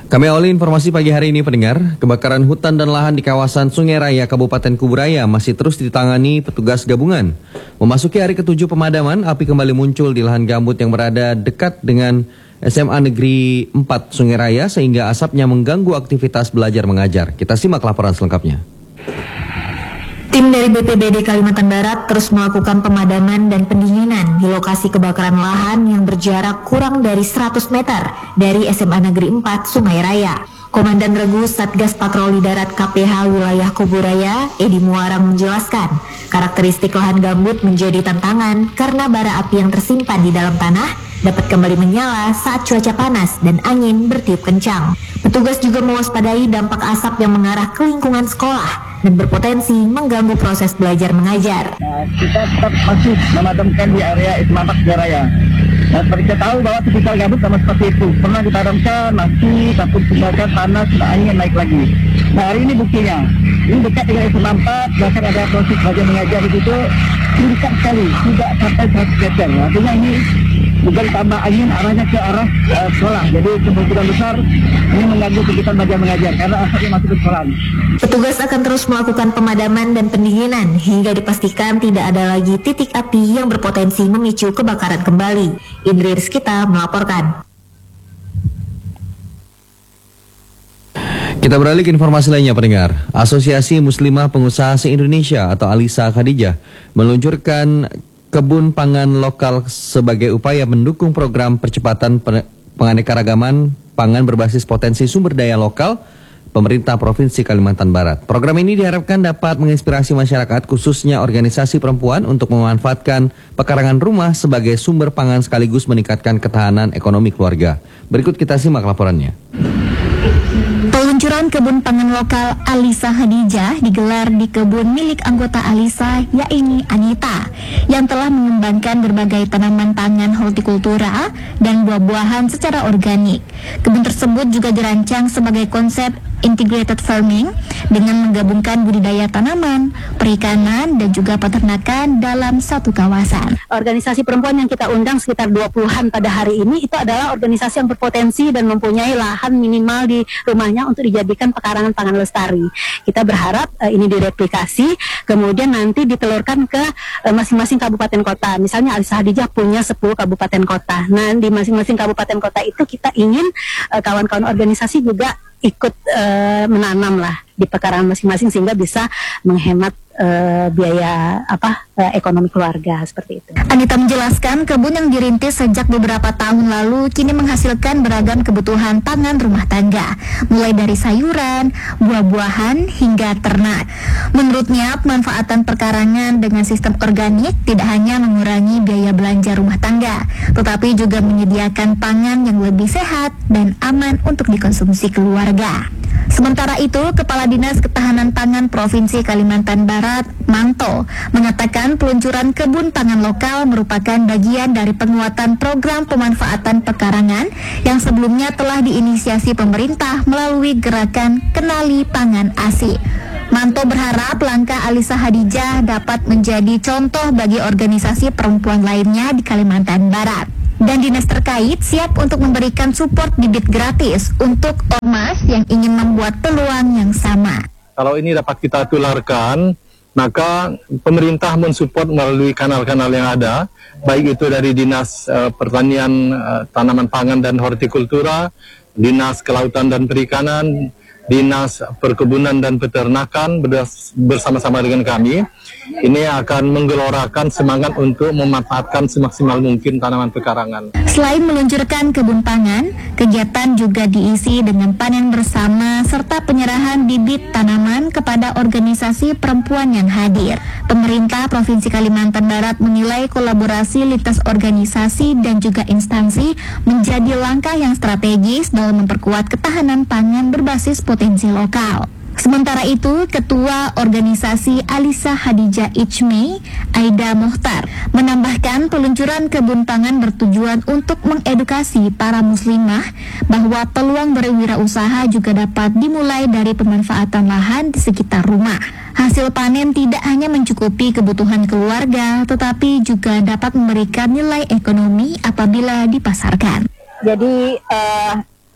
Kami awali informasi pagi hari ini pendengar, kebakaran hutan dan lahan di kawasan Sungai Raya Kabupaten Kuburaya masih terus ditangani petugas gabungan. Memasuki hari ke-7 pemadaman, api kembali muncul di lahan gambut yang berada dekat dengan SMA Negeri 4 Sungai Raya sehingga asapnya mengganggu aktivitas belajar mengajar. Kita simak laporan selengkapnya. Tim dari BPBD Kalimantan Barat terus melakukan pemadaman dan pendinginan di lokasi kebakaran lahan yang berjarak kurang dari 100 meter dari SMA Negeri 4 Sungai Raya. Komandan Regu Satgas Patroli Darat KPH Wilayah Kuburaya, Edi Muarang menjelaskan, karakteristik lahan gambut menjadi tantangan karena bara api yang tersimpan di dalam tanah dapat kembali menyala saat cuaca panas dan angin bertiup kencang. Petugas juga mewaspadai dampak asap yang mengarah ke lingkungan sekolah dan berpotensi mengganggu proses belajar mengajar. Kita tetap masih memadamkan di area SMA 4 Sungai Raya. Nah, seperti kita tahu bahwa tipikal gambut sama seperti itu. Pernah dipadamkan, masih takut kebakaran panas, angin naik lagi. Nah, hari ini buktinya. Ini dekat dengan SMA 4, bahkan ada proses belajar mengajar di situ. Ini dekat sekali, tidak sampai 100 meter. Artinya ini bukan tambah angin arahnya ke arah sekolah. Jadi kemungkinan besar ini mengganggu kegiatan belajar mengajar karena asapnya masih berkoran. Petugas akan terus melakukan pemadaman dan pendinginan hingga dipastikan tidak ada lagi titik api yang berpotensi memicu kebakaran kembali. Indri Rizkita melaporkan. Kita beralih ke informasi lainnya pendengar. Asosiasi Muslimah Pengusaha se-Indonesia atau Alisa Khadijah meluncurkan kebun pangan lokal sebagai upaya mendukung program percepatan penganekaragaman pangan berbasis potensi sumber daya lokal pemerintah Provinsi Kalimantan Barat. Program ini diharapkan dapat menginspirasi masyarakat khususnya organisasi perempuan untuk memanfaatkan pekarangan rumah sebagai sumber pangan sekaligus meningkatkan ketahanan ekonomi keluarga. Berikut kita simak laporannya. Peluncuran kebun pangan lokal Alisa Khadijah digelar di kebun milik anggota Alisa, yakni Anita, yang telah mengembangkan berbagai tanaman pangan hortikultura dan buah-buahan secara organik. Kebun tersebut juga dirancang sebagai konsep integrated farming dengan menggabungkan budidaya tanaman, perikanan, dan juga peternakan dalam satu kawasan. Organisasi perempuan yang kita undang sekitar 20-an pada hari ini itu adalah organisasi yang berpotensi dan mempunyai lahan minimal di rumahnya untuk dijadikan pekarangan pangan lestari. Kita berharap ini direplikasi, kemudian nanti ditelurkan ke masing-masing kabupaten kota. Misalnya Alisa Khadijah punya 10 kabupaten kota. Nah, di masing-masing kabupaten kota itu kita ingin kawan-kawan organisasi juga ikut menanam lah di pekarangan masing-masing sehingga bisa menghemat biaya ekonomi keluarga seperti itu. Anita menjelaskan kebun yang dirintis sejak beberapa tahun lalu kini menghasilkan beragam kebutuhan pangan rumah tangga, mulai dari sayuran, buah-buahan hingga ternak. Menurutnya, pemanfaatan perkarangan dengan sistem organik tidak hanya mengurangi biaya belanja rumah tangga, tetapi juga menyediakan pangan yang lebih sehat dan aman untuk dikonsumsi keluarga. Sementara itu, Kepala Dinas Ketahanan Pangan Provinsi Kalimantan Barat, Manto, mengatakan peluncuran kebun pangan lokal merupakan bagian dari penguatan program pemanfaatan pekarangan yang sebelumnya telah diinisiasi pemerintah melalui gerakan Kenali Pangan ASI. Manto berharap langkah Alisa Khadijah dapat menjadi contoh bagi organisasi perempuan lainnya di Kalimantan Barat. Dan dinas terkait siap untuk memberikan support bibit gratis untuk ormas yang ingin membuat peluang yang sama. Kalau ini dapat kita tularkan, maka pemerintah mensupport melalui kanal-kanal yang ada, baik itu dari Dinas Pertanian, Tanaman Pangan dan Hortikultura, Dinas Kelautan dan Perikanan, Dinas Perkebunan dan Peternakan bersama-sama dengan kami. Ini akan menggelorakan semangat untuk memanfaatkan semaksimal mungkin tanaman pekarangan. Selain meluncurkan kebun pangan, kegiatan juga diisi dengan panen bersama serta penyerahan bibit tanaman kepada organisasi perempuan yang hadir. Pemerintah Provinsi Kalimantan Barat menilai kolaborasi lintas organisasi dan juga instansi menjadi langkah yang strategis dalam memperkuat ketahanan pangan berbasis potensi lokal. Sementara itu, Ketua Organisasi Alisa Khadijah Ijmi, Aida Mohtar, menambahkan peluncuran kebun pangan bertujuan untuk mengedukasi para muslimah bahwa peluang berwirausaha juga dapat dimulai dari pemanfaatan lahan di sekitar rumah. Hasil panen tidak hanya mencukupi kebutuhan keluarga, tetapi juga dapat memberikan nilai ekonomi apabila dipasarkan. Jadi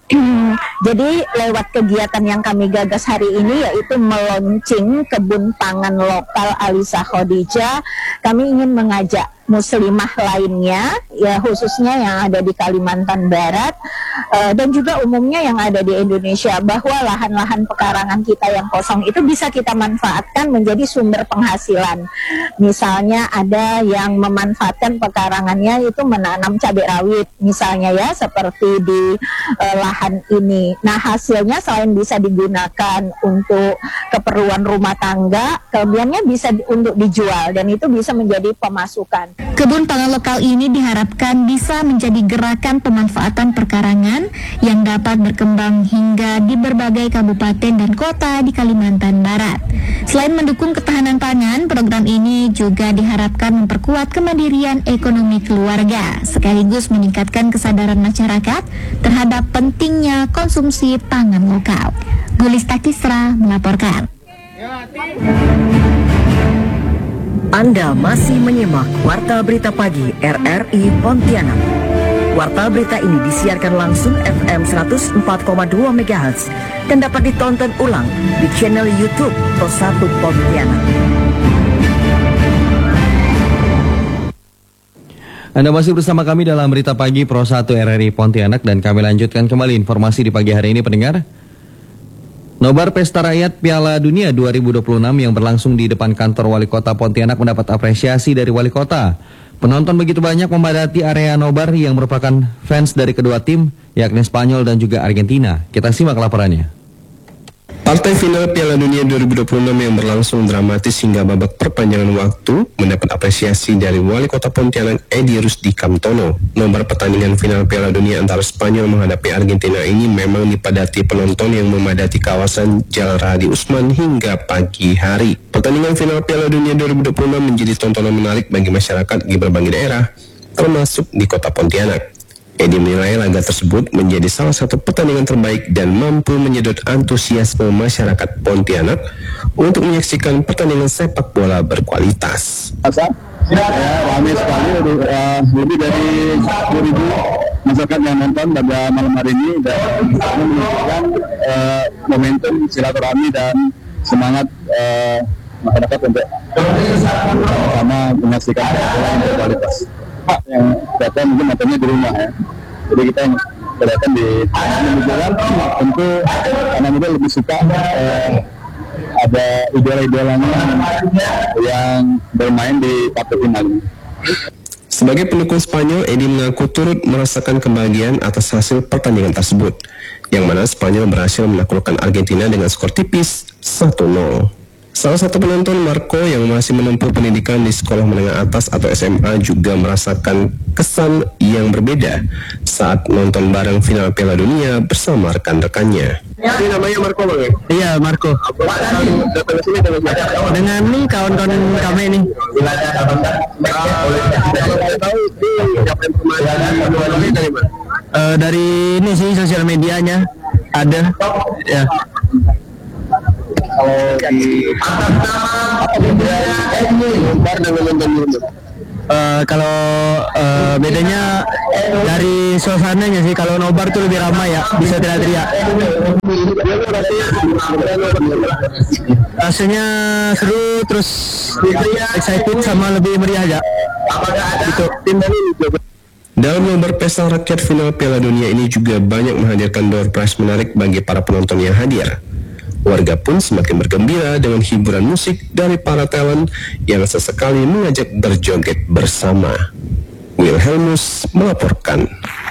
Jadi lewat kegiatan yang kami gagas hari ini yaitu meluncing kebun pangan lokal Alisa Khadijah, kami ingin mengajak muslimah lainnya, ya khususnya yang ada di Kalimantan Barat dan juga umumnya yang ada di Indonesia, bahwa lahan-lahan pekarangan kita yang kosong itu bisa kita manfaatkan menjadi sumber penghasilan. Misalnya ada yang memanfaatkan pekarangannya itu menanam cabai rawit misalnya ya, seperti di lahan ini. Nah hasilnya selain bisa digunakan untuk keperluan rumah tangga, kelebihannya bisa untuk dijual dan itu bisa menjadi pemasukan. Kebun pangan lokal ini diharapkan bisa menjadi gerakan pemanfaatan perkarangan yang dapat berkembang hingga di berbagai kabupaten dan kota di Kalimantan Barat. Selain mendukung ketahanan pangan, program ini juga diharapkan memperkuat kemandirian ekonomi keluarga, sekaligus meningkatkan kesadaran masyarakat terhadap pentingnya konsumsi pangan lokal. Gulista Kisra melaporkan. Anda masih menyimak Warta Berita Pagi RRI Pontianak. Warta berita ini disiarkan langsung FM 104,2 MHz dan dapat ditonton ulang di channel YouTube Pro 1 Pontianak. Anda masih bersama kami dalam Berita Pagi Pro 1 RRI Pontianak dan kami lanjutkan kembali informasi di pagi hari ini, pendengar. Nobar Pesta Rakyat Piala Dunia 2026 yang berlangsung di depan kantor Wali Kota Pontianak mendapat apresiasi dari Wali Kota. Penonton begitu banyak memadati area nobar yang merupakan fans dari kedua tim, yakni Spanyol dan juga Argentina. Kita simak laporannya. Partai final Piala Dunia 2026 yang berlangsung dramatis hingga babak perpanjangan waktu mendapat apresiasi dari Wali Kota Pontianak Edi Rusdi Kamtono. Nomor pertandingan final Piala Dunia antara Spanyol menghadapi Argentina ini memang dipadati penonton yang memadati kawasan Jalan Radi Usman hingga pagi hari. Pertandingan final Piala Dunia 2026 menjadi tontonan menarik bagi masyarakat di berbagai daerah, termasuk di Kota Pontianak. Edi menilai laga tersebut menjadi salah satu pertandingan terbaik dan mampu menyedot antusiasme masyarakat Pontianak untuk menyaksikan pertandingan sepak bola berkualitas. Ramai sekali, lebih dari 10.000 masyarakat yang nonton pada malam hari ini dan menunjukkan momentum silaturahmi dan semangat masyarakat untuk sama menyaksikan bola yang berkualitas. Yang datang mungkin nontonnya di rumah ya. Jadi kita yang datang di jalan tentu anak muda lebih suka ada idola-idolanya yang bermain di partai final ini. Sebagai pendukung Spanyol, Edi mengaku turut merasakan kebahagiaan atas hasil pertandingan tersebut, yang mana Spanyol berhasil menaklukkan Argentina dengan skor tipis 1-0. Salah satu penonton, Marco, yang masih menempuh pendidikan di sekolah menengah atas atau SMA, juga merasakan kesan yang berbeda saat nonton bareng final Piala Dunia bersama rekan-rekannya. Ini namanya Marco, Bang? Iya, Marco. Datang ke sini Dengan nih kawan-kawan kami ini. Dari ini sih sosial medianya ada. Ya. Kalau di bar dan nonton kalau bedanya dari suasananya sih, kalau nobar tuh lebih ramai ya, bisa teriak-teriak. Rasanya seru, terus excited sama lebih meriah aja. Gitu. Dalam nobar Pesta Rakyat Final Piala Dunia ini juga banyak menghadirkan door prize menarik bagi para penonton yang hadir. Warga pun semakin bergembira dengan hiburan musik dari para talent yang sesekali mengajak berjoget bersama. Wilhelmus melaporkan.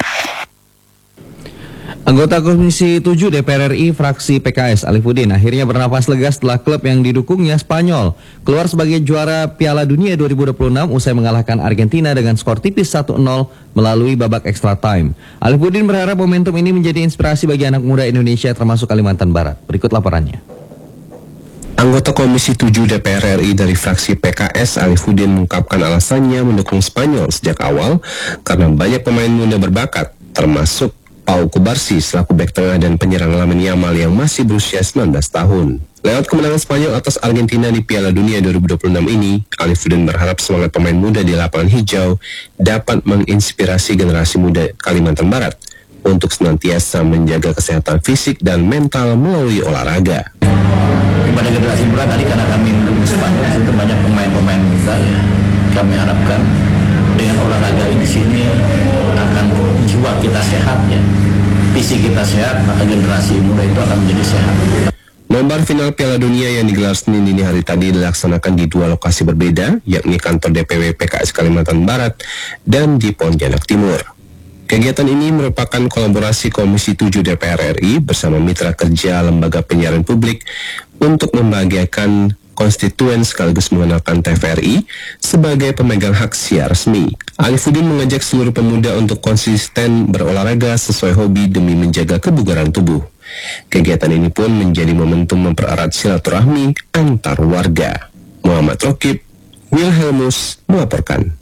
Anggota Komisi 7 DPR RI fraksi PKS Alifuddin akhirnya bernapas lega setelah klub yang didukungnya Spanyol keluar sebagai juara Piala Dunia 2026 usai mengalahkan Argentina dengan skor tipis 1-0 melalui babak extra time. Alifuddin berharap momentum ini menjadi inspirasi bagi anak muda Indonesia termasuk Kalimantan Barat. Berikut laporannya. Anggota Komisi 7 DPR RI dari fraksi PKS Alifuddin mengungkapkan alasannya mendukung Spanyol sejak awal karena banyak pemain muda berbakat, termasuk Pau Kubarsi selaku bek tengah dan penyerang Lamine Yamal yang masih berusia 19 tahun. Lewat kemenangan Spanyol atas Argentina di Piala Dunia 2026 ini, Alifuddin berharap semangat pemain muda di lapangan hijau dapat menginspirasi generasi muda Kalimantan Barat untuk senantiasa menjaga kesehatan fisik dan mental melalui olahraga. Pada generasi muda tadi karena kami mendukung Spanyol itu banyak pemain-pemain muda ya. Kami harapkan dengan olahraga di sini akan jiwa kita sehat ya, fisik kita sehat, maka generasi muda itu akan menjadi sehat. Nobar final Piala Dunia yang digelar Senin dini hari tadi dilaksanakan di dua lokasi berbeda, yakni kantor DPW PKS Kalimantan Barat dan di Pontianak Timur. Kegiatan ini merupakan kolaborasi Komisi 7 DPR RI bersama mitra kerja lembaga penyiaran publik untuk membahagiakan konstituen sekaligus mengenalkan TVRI sebagai pemegang hak siar resmi. Alifuddin mengajak seluruh pemuda untuk konsisten berolahraga sesuai hobi demi menjaga kebugaran tubuh. Kegiatan ini pun menjadi momentum mempererat silaturahmi antar warga. Muhammad Rokib, Wilhelmus melaporkan.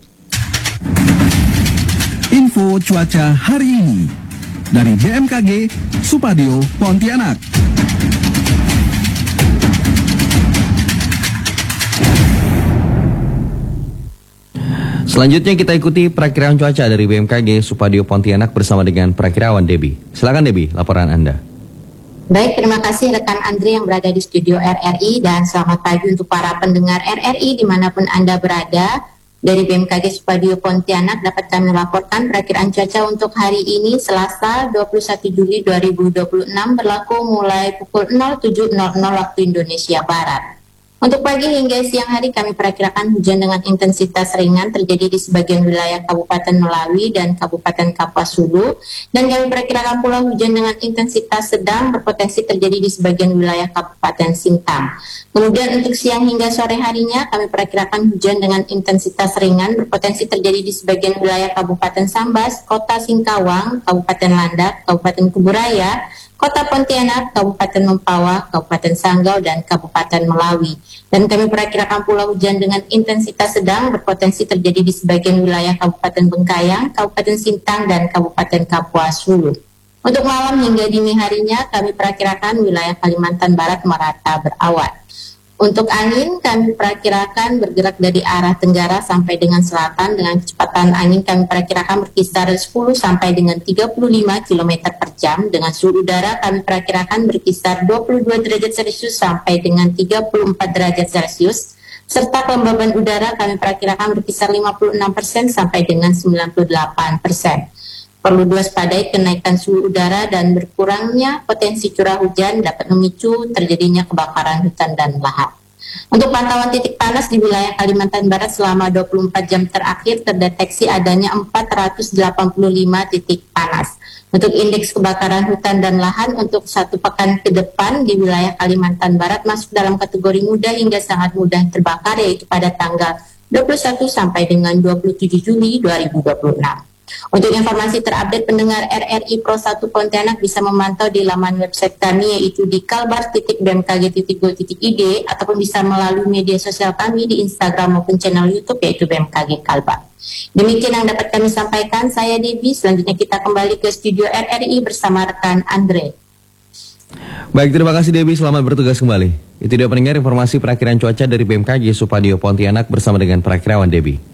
Info cuaca hari ini dari BMKG Supadio Pontianak. Selanjutnya kita ikuti perakiraan cuaca dari BMKG Supadio Pontianak bersama dengan perakirawan Debbie. Silakan Debbie, laporan Anda. Baik, terima kasih rekan Andre yang berada di studio RRI dan selamat pagi untuk para pendengar RRI dimanapun Anda berada. Dari BMKG Supadio Pontianak dapat kami laporkan perakiraan cuaca untuk hari ini Selasa 21 Juli 2026 berlaku mulai pukul 07.00 waktu Indonesia Barat. Untuk pagi hingga siang hari kami perkirakan hujan dengan intensitas ringan terjadi di sebagian wilayah Kabupaten Melawi dan Kabupaten Kapuas Hulu, dan kami perkirakan pula hujan dengan intensitas sedang berpotensi terjadi di sebagian wilayah Kabupaten Sintang. Kemudian untuk siang hingga sore harinya kami perkirakan hujan dengan intensitas ringan berpotensi terjadi di sebagian wilayah Kabupaten Sambas, Kota Singkawang, Kabupaten Landak, Kabupaten Kuburaya, Kota Pontianak, Kabupaten Mempawah, Kabupaten Sanggau, dan Kabupaten Melawi. Dan kami perkirakan pula hujan dengan intensitas sedang berpotensi terjadi di sebagian wilayah Kabupaten Bengkayang, Kabupaten Sintang, dan Kabupaten Kapuas Hulu. Untuk malam hingga dini harinya kami perkirakan wilayah Kalimantan Barat merata berawan. Untuk angin kami perkirakan bergerak dari arah tenggara sampai dengan selatan dengan kecepatan angin kami perkirakan berkisar 10 sampai dengan 35 km per jam. Dengan suhu udara kami perkirakan berkisar 22 derajat Celcius sampai dengan 34 derajat Celcius. Serta kelembaban udara kami perkirakan berkisar 56% sampai dengan 98%. Perlu diwaspadai kenaikan suhu udara dan berkurangnya potensi curah hujan dapat memicu terjadinya kebakaran hutan dan lahan. Untuk pantauan titik panas di wilayah Kalimantan Barat selama 24 jam terakhir terdeteksi adanya 485 titik panas. Untuk indeks kebakaran hutan dan lahan untuk satu pekan ke depan di wilayah Kalimantan Barat masuk dalam kategori mudah hingga sangat mudah terbakar, yaitu pada tanggal 21 sampai dengan 27 Juli 2026. Untuk informasi terupdate pendengar RRI Pro 1 Pontianak bisa memantau di laman website kami yaitu di kalbar.bmkg.go.id ataupun bisa melalui media sosial kami di Instagram maupun channel YouTube yaitu BMKG Kalbar. Demikian yang dapat kami sampaikan, saya Debbie. Selanjutnya kita kembali ke studio RRI bersama rekan Andre. Baik, terima kasih Debbie, selamat bertugas kembali. Itu dia pendengar informasi perakiraan cuaca dari BMKG Supadio Pontianak bersama dengan perakirawan Debbie.